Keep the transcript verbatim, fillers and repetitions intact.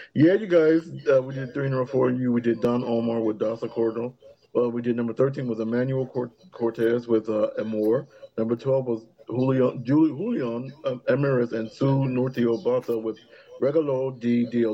Yeah, you guys, uh, we did three in a row for you. We did Don Omar with Dasa Cordon. Uh, we did number thirteen was Emmanuel Cort- Cortez with uh, Amor. Number twelve was Julian, Juli- Julian um, Emirates and Sue Nortio Bata with Regalo di Dio